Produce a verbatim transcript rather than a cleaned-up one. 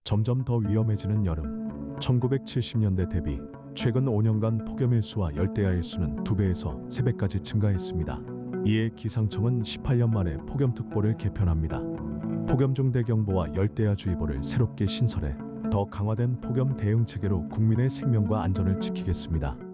점점 더 위험해지는 여름. 천구백칠십 년대 대비 최근 오 년간 폭염일수와 열대야일수는 두 배에서 세 배까지 증가했습니다. 이에 기상청은 십팔 년 만에 폭염특보를 개편합니다. 폭염중대경보와 열대야주의보를 새롭게 신설해 더 강화된 폭염 대응 체계로 국민의 생명과 안전을 지키겠습니다.